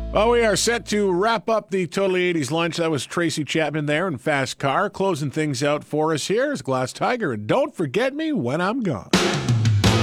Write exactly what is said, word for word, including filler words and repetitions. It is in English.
Well, we are set to wrap up the Totally eighties lunch. That was Tracy Chapman there in Fast Car. Closing things out for us here is Glass Tiger. And don't forget me when I'm gone.